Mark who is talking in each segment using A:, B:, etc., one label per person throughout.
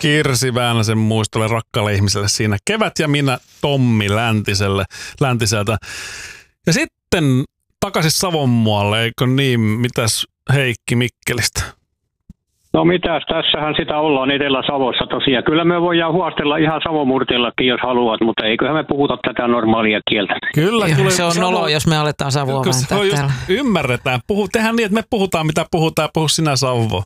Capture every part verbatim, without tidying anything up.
A: Kirsi Väänäsen muistolle rakkaalle ihmiselle siinä. Kevät ja minä Tommi Läntiselle, Läntiseltä. Ja sitten takaisin Savonmualle, eikö niin? Mitäs Heikki Mikkelistä?
B: No mitäs, tässähän sitä ollaan Etelä-Savossa tosiaan. Kyllä me voidaan huostella ihan savomurteellakin, jos haluat, mutta eiköhän me puhuta tätä normaalia kieltä.
A: Kyllä,
C: Joo,
A: kyllä
C: se on
A: Savo...
C: nolo, jos me aletaan Savoa vääntää täällä.
A: Ymmärretään. Puhu, tehdään niin, että me puhutaan, mitä puhutaan, puhu sinä Savo.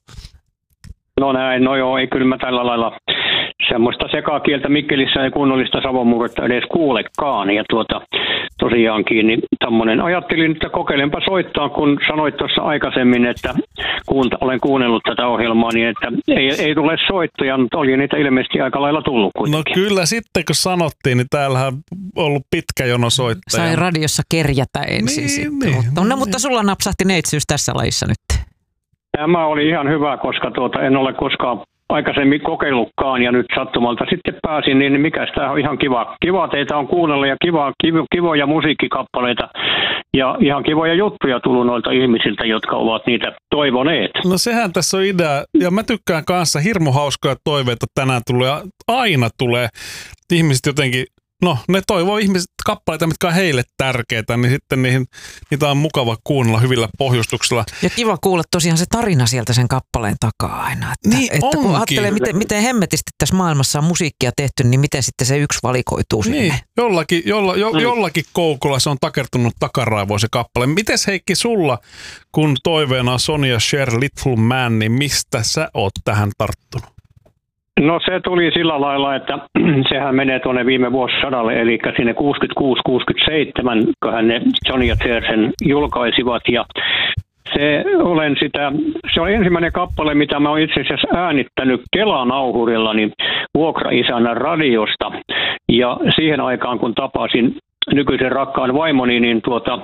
B: No näin, no joo, ei kyllä mä tällä lailla semmoista sekakieltä Mikkelissä ei kunnollista savomurretta edes kuulekaan. Ja tuota, tosiaankin, niin tommonen, ajattelin, että kokeilenpa soittaa, kun sanoit tuossa aikaisemmin, että kuunta, olen kuunnellut tätä ohjelmaa, niin että ei, ei tule soittoja, mutta oli niitä ilmeisesti aika lailla tullut kuitenkin.
A: No kyllä sitten, kun sanottiin, niin täällähän on ollut pitkä jono soittaja.
C: Sai radiossa kerjätä ensin
A: niin,
C: sitten.
A: Niin,
C: mutta,
A: niin,
C: no, mutta sulla napsahti neitsyys tässä lajissa nyt.
B: Tämä oli ihan hyvä, koska tuota, en ole koskaan aikaisemmin kokeillutkaan ja nyt sattumalta sitten pääsin, niin mikäs tämä on ihan kiva. Kiva teitä on kuunnella ja kiva, kivo, kivoja musiikkikappaleita ja ihan kivoja juttuja tullut noilta ihmisiltä, jotka ovat niitä toivoneet.
A: No sehän tässä on idea ja mä tykkään kanssa, hirmu hauskoja toiveita tänään tulee, aina tulee ihmiset jotenkin. No, ne toivoo ihmiset kappaleita, mitkä on heille tärkeitä, niin sitten niihin, niitä on mukava kuunnella hyvillä pohjustuksilla.
C: Ja kiva kuulla tosiaan se tarina sieltä sen kappaleen takaa aina. Että,
A: niin
C: että kun
A: onkin.
C: ajattelee, miten, miten hemmetisti tässä maailmassa on musiikkia tehty, niin miten sitten se yksi valikoituu sinne.
A: Niin, jollakin, jolla, jo, jollakin koukulla se on takertunut takaraivoon se kappale. Mites Heikki sulla, kun toiveena on Sonja Cher Little Man, niin mistä sä oot tähän tarttunut?
B: No se tuli sillä lailla, että sehän menee tuonne viime vuosisadalle, eli sinne kuusikymmentäkuusi kuusikymmentäseitsemän, kun hän ne Sonja Cher sen julkaisivat. Ja se, olen sitä, se oli ensimmäinen kappale, mitä mä oon itse asiassa äänittänyt Kela-nauhurillani vuokraisännän radiosta. Ja siihen aikaan, kun tapasin nykyisen rakkaan vaimoni, niin tuota,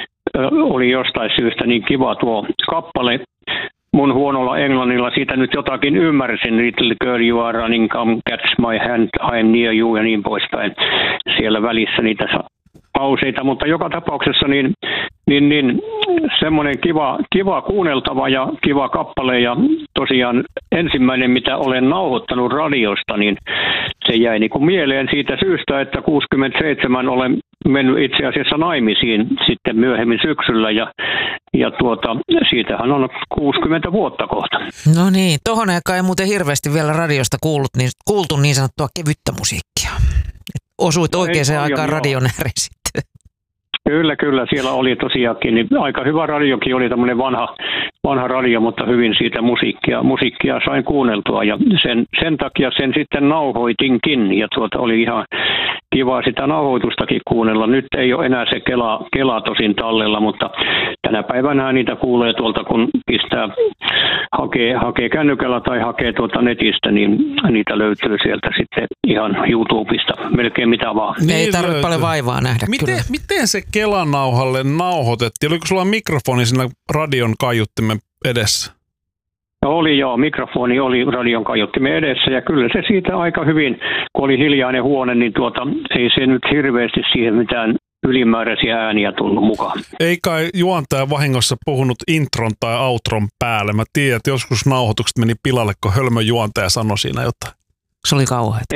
B: oli jostain syystä niin kiva tuo kappale. Mun huonolla englannilla siitä nyt jotakin ymmärsin. Little girl, you are running, come catch my hand, I'm near you ja niin poispäin. Siellä välissä niitä pauseita, mutta joka tapauksessa niin, niin, niin semmoinen kiva, kiva kuunneltava ja kiva kappale. Ja tosiaan ensimmäinen, mitä olen nauhoittanut radiosta, niin se jäi niin kuin mieleen siitä syystä, että kuusikymmentäseitsemän olen mennyt itse asiassa naimisiin sitten myöhemmin syksyllä ja, ja tuota, siitähän on kuusikymmentä vuotta kohta.
C: No niin, tohon aikaan ei muuten hirveästi vielä radiosta kuullut, niin, kuultu niin sanottua kevyttä musiikkia. Et osuit oikeaan aikaan radion ääreen sitten.
B: Kyllä, kyllä. Siellä oli tosiaankin niin aika hyvä radiokin, oli tämmöinen vanha, vanha radio, mutta hyvin siitä musiikkia, musiikkia sain kuunneltua ja sen, sen takia sen sitten nauhoitinkin ja tuota oli ihan kiva sitä nauhoitustakin kuunnella. Nyt ei ole enää se Kela, Kela tosin tallella, mutta tänä päivänä niitä kuulee tuolta, kun pistää, hakee, hakee kännykällä tai hakee tuolta netistä, niin niitä löytyy sieltä sitten ihan YouTubesta, melkein mitä vaan.
C: Niin ei tarvitse paljon vaivaa nähdä.
A: Miten, miten se Kelanauhalle nauhoitettiin? Oliko sulla mikrofoni siinä radion kaiuttimen edessä?
B: Oli joo, mikrofoni oli radion kaiuttimen edessä ja kyllä se siitä aika hyvin, kun oli hiljainen huone, niin tuota, ei se nyt hirveästi siihen mitään ylimääräisiä ääniä tullut mukaan.
A: Ei kai juontaja vahingossa puhunut intron tai outron päälle. Mä tiedän, että joskus nauhoitukset meni pilalle, kun hölmö juontaja sanoi siinä jotain.
C: Se oli kauheata.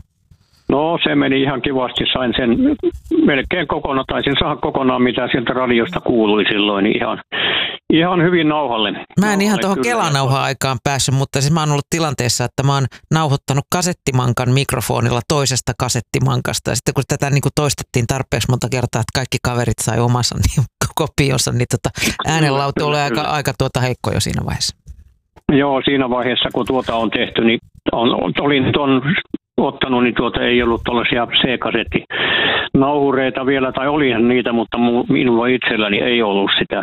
B: No se meni ihan kivasti, sain sen melkein kokonaan, taisin saada kokonaan mitä sieltä radiosta kuului silloin, niin ihan, ihan hyvin nauhalle.
C: Mä en ihan tuohon Kelanauhaan aikaan päässyt, mutta siis mä oon ollut tilanteessa, että mä oon nauhoittanut kasettimankan mikrofonilla toisesta kasettimankasta ja sitten kun tätä niin kuin toistettiin tarpeeksi monta kertaa, että kaikki kaverit sai omassa niin, kopionsa, niin tota, äänenlautu oli aika, aika tuota heikko jo siinä vaiheessa.
B: Joo, siinä vaiheessa kun tuota on tehty, niin on, olin tuon ottanut, niin tuota ei ollut tuollaisia C-kasettinauhureita vielä, tai olihan niitä, mutta minulla itselläni ei ollut sitä.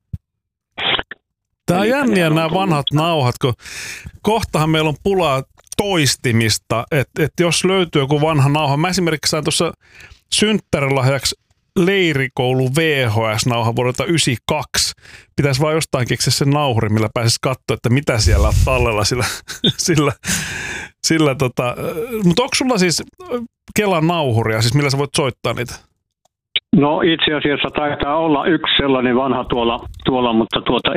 A: Tämä on jänniä nämä vanhat nauhat, kun kohtahan meillä on pulaa toistimista, että et jos löytyy joku vanha nauha. Mä esimerkiksi sain tuossa synttärilahjaksi leirikoulu V H S-nauha vuodelta yhdeksänkymmentäkaksi. Pitäisi vaan jostain keksiä sen nauhuri, millä pääsisi katsoa, että mitä siellä on tallella sillä, sillä, sillä tota. Mutta onko sulla siis Kelan nauhuria, siis millä sä voit soittaa niitä?
B: No itse asiassa taitaa olla yksi sellainen vanha tuolla, tuolla mutta tuota